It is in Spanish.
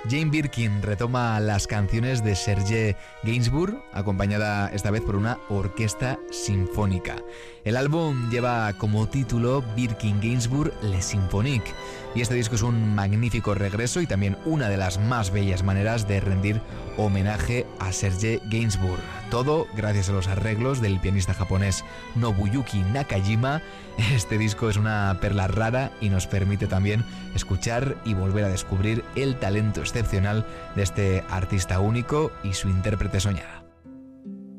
Jane Birkin retoma las canciones de Serge Gainsbourg, acompañada esta vez por una orquesta sinfónica. El álbum lleva como título Birkin Gainsbourg Les Symphoniques, y este disco es un magnífico regreso y también una de las más bellas maneras de rendir homenaje a Serge Gainsbourg. Todo gracias a los arreglos del pianista japonés Nobuyuki Nakajima. Este disco es una perla rara y nos permite también escuchar y volver a descubrir el talento excepcional de este artista único y su intérprete soñada.